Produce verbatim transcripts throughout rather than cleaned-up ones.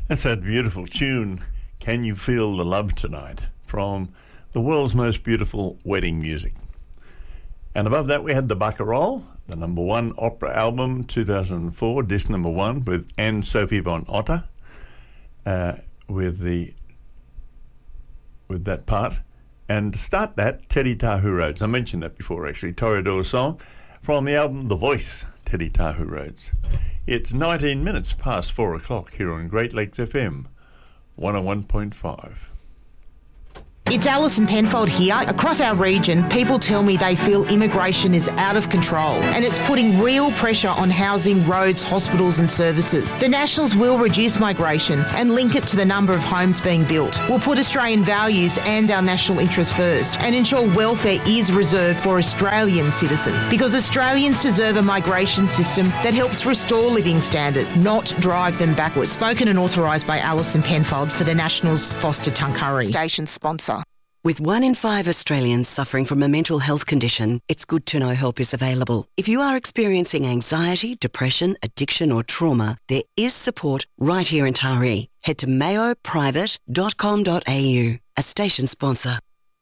That's that beautiful tune, Can You Feel the Love Tonight, from the world's most beautiful wedding music. And above that we had the Barcarolle, the number one opera album, two thousand four, disc number one, with Anne-Sophie von Otter, uh, with the with that part. And to start that, Teddy Tahu Rhodes. I mentioned that before, actually, Toreador's song, from the album The Voice, Teddy Tahu Rhodes. It's nineteen minutes past four o'clock here on Great Lakes F M, one oh one point five. It's Alison Penfold here. Across our region, people tell me they feel immigration is out of control and it's putting real pressure on housing, roads, hospitals and services. The Nationals will reduce migration and link it to the number of homes being built. We'll put Australian values and our national interests first and ensure welfare is reserved for Australian citizens, because Australians deserve a migration system that helps restore living standards, not drive them backwards. Spoken and authorised by Alison Penfold for the Nationals, Foster Tuncurry. Station sponsor. With one in five Australians suffering from a mental health condition, it's good to know help is available. If you are experiencing anxiety, depression, addiction or trauma, there is support right here in Taree. Head to mayo private dot com dot a u, a station sponsor.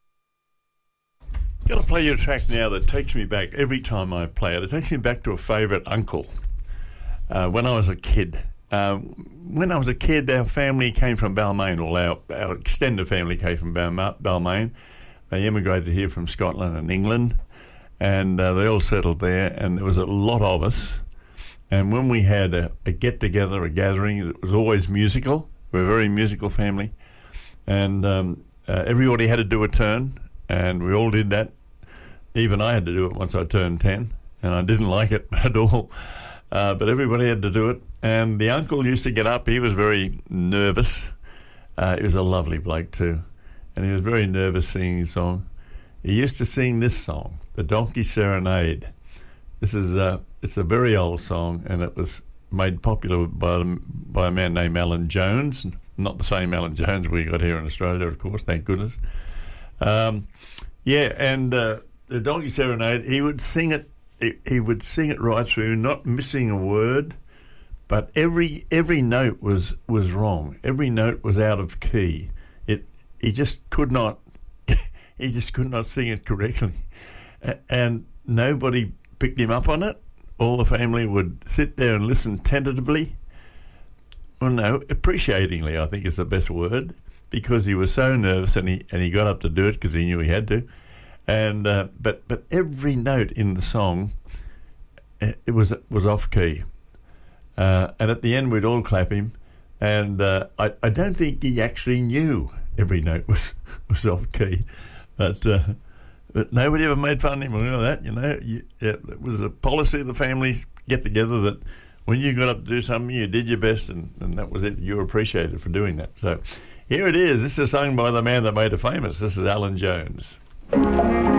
I'm going to play you a track now that takes me back every time I play it. It takes me back to a favourite uncle uh, when I was a kid. Uh, when I was a kid, our family came from Balmain, or our, our extended family came from Balma- Balmain. They immigrated here from Scotland and England, and uh, they all settled there, and there was a lot of us. And when we had a, a get-together, a gathering, it was always musical. We're a very musical family. And um, uh, everybody had to do a turn, and we all did that. Even I had to do it once I turned ten, and I didn't like it at all. Uh, but everybody had to do it. And the uncle used to get up. He was very nervous. Uh, he was a lovely bloke too. And he was very nervous singing his song. He used to sing this song, The Donkey Serenade. This is uh, it's a very old song, and it was made popular by, by a man named Alan Jones. Not the same Alan Jones we got here in Australia, of course, thank goodness. Um, yeah, and uh, The Donkey Serenade, he would sing it He, he would sing it right through, not missing a word, but every every note was, was wrong. Every note was out of key. It he just could not he just could not sing it correctly, and nobody picked him up on it. All the family would sit there and listen tentatively. Well, no, appreciatingly, I think is the best word, because he was so nervous, and he and he got up to do it because he knew he had to. And uh, but but every note in the song, it was was off key, uh, and at the end we'd all clap him. And uh, I I don't think he actually knew every note was was off key, but uh, but nobody ever made fun of him or any of that. You know, you, yeah, it was a policy of the family get together that when you got up to do something, you did your best, and, and that was it. You were appreciated for doing that. So here it is. This is sung by the man that made it famous. This is Alan Jones.